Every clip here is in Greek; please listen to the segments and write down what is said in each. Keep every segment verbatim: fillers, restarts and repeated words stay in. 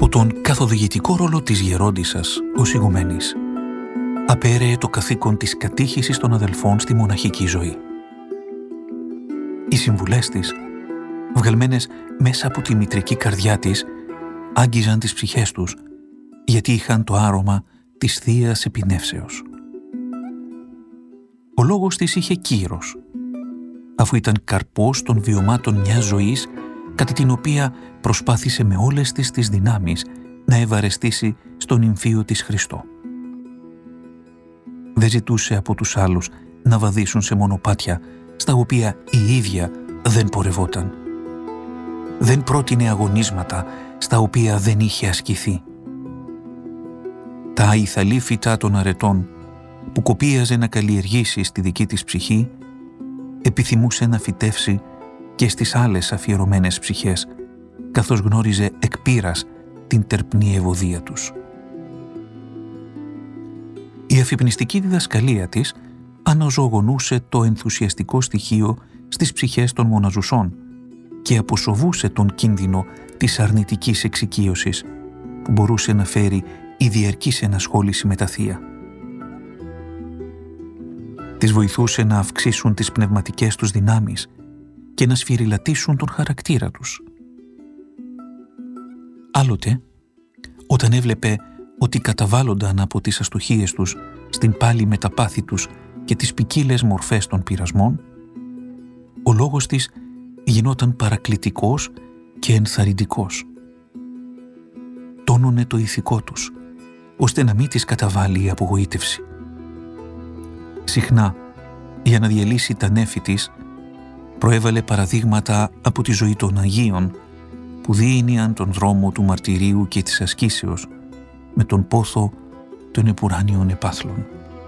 Από τον καθοδηγητικό ρόλο της γερόντισσας ως ηγουμένης απέραιε το καθήκον της κατήχησης των αδελφών στη μοναχική ζωή. Οι συμβουλές της, βγαλμένες μέσα από τη μητρική καρδιά της, άγγιζαν τις ψυχές τους, γιατί είχαν το άρωμα της θείας επινεύσεως. Ο λόγος της είχε κύρος, αφού ήταν καρπός των βιωμάτων μιας ζωής κατά την οποία προσπάθησε με όλες τις τις δυνάμεις να ευαρεστήσει στον νυμφίο της Χριστό. Δεν ζητούσε από τους άλλους να βαδίσουν σε μονοπάτια στα οποία η ίδια δεν πορευόταν. Δεν πρότεινε αγωνίσματα στα οποία δεν είχε ασκηθεί. Τα αϊθαλή φυτά των αρετών που κοπίαζε να καλλιεργήσει στη δική της ψυχή επιθυμούσε να φυτεύσει και στις άλλες αφιερωμένες ψυχές, καθώς γνώριζε εκ πείρας την τερπνή ευωδία τους. Η αφυπνιστική διδασκαλία της αναζωογονούσε το ενθουσιαστικό στοιχείο στις ψυχές των μοναζουσών και αποσοβούσε τον κίνδυνο της αρνητικής εξοικείωσης που μπορούσε να φέρει η διαρκής ενασχόληση με τα θεία. Τις βοηθούσε να αυξήσουν τις πνευματικές τους δυνάμεις και να σφυριλατήσουν τον χαρακτήρα τους. Άλλοτε, όταν έβλεπε ότι καταβάλλονταν από τις αστοχίες τους στην πάλη με τα πάθη τους και τις ποικίλες μορφές των πειρασμών, ο λόγος της γινόταν παρακλητικός και ενθαρρυντικός. Τόνωνε το ηθικό τους, ώστε να μην τις καταβάλει η απογοήτευση. Συχνά, για να διαλύσει τα νέφη της, προέβαλε παραδείγματα από τη ζωή των Αγίων που διήνυαν τον δρόμο του μαρτυρίου και της ασκήσεως με τον πόθο των επουράνιων επάθλων.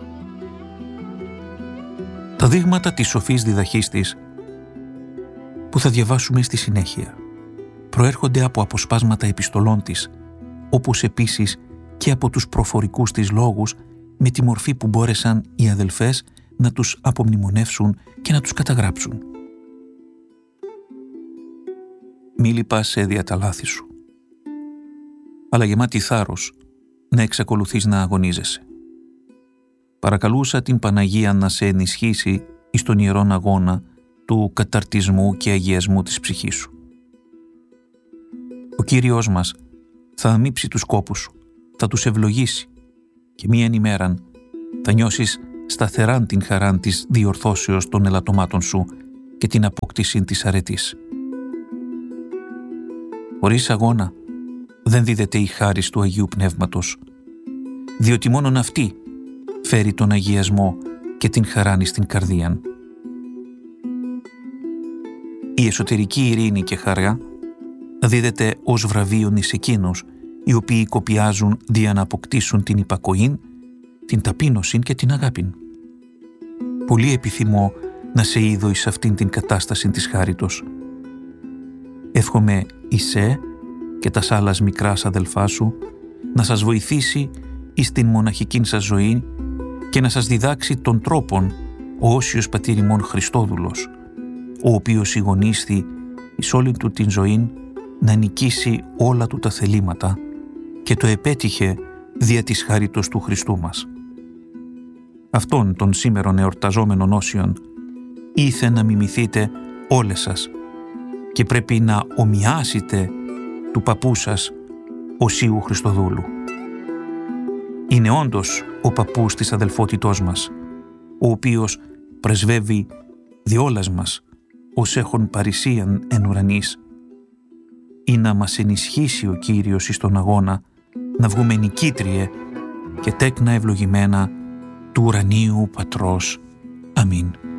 Τα δείγματα της σοφής διδαχής της, που θα διαβάσουμε στη συνέχεια, προέρχονται από αποσπάσματα επιστολών της, όπως επίσης και από τους προφορικούς της λόγους με τη μορφή που μπόρεσαν οι αδελφές να τους απομνημονεύσουν και να τους καταγράψουν. Μη λυπάσαι δια τα λάθη σου, αλλά γεμάτη θάρρος να εξακολουθείς να αγωνίζεσαι. Παρακαλούσα την Παναγία να σε ενισχύσει εις τον ιερόν αγώνα του καταρτισμού και αγιασμού της ψυχής σου. Ο Κύριος μας θα αμύψει τους κόπους σου, θα τους ευλογήσει και μίαν ημέραν θα νιώσεις σταθεράν την χαράν της διορθώσεως των ελαττωμάτων σου και την απόκτηση της αρετής. Χωρίς αγώνα δεν δίδεται η χάρις του Αγίου Πνεύματος, διότι μόνον αυτή φέρει τον αγιασμό και την χαράνη στην καρδίαν. Η εσωτερική ειρήνη και χαρά δίδεται ως βραβείον εις εκείνους οι οποίοι κοπιάζουν δια να αποκτήσουν την υπακοήν, την ταπείνωσιν και την αγάπην. Πολύ επιθυμώ να σε είδω εις αυτήν την κατάσταση της χάριτος. Εύχομαι εσέ και τας άλλας μικράς αδελφά σου να σας βοηθήσει εις την μοναχικήν σας ζωή και να σας διδάξει τον τρόπον ο όσιος πατήρ ημών Χριστόδουλος, ο οποίος ηγονίσθη εις όλη του την ζωή να νικήσει όλα του τα θελήματα και το επέτυχε δια της χάριτος του Χριστού μας. Αυτόν τον σήμερον εορταζόμενον όσιον ήθε να μιμηθείτε όλες σας και πρέπει να ομοιάσετε του παππού σας Οσίου Χριστοδούλου. Είναι όντως ο παππούς της αδελφότητός μας, ο οποίος πρεσβεύει διόλας μας ως έχων παρησίαν εν ουρανής, ή να μας ενισχύσει ο Κύριος εις τον αγώνα να βγούμε νικήτριε και τέκνα ευλογημένα του ουρανίου Πατρός. Αμήν.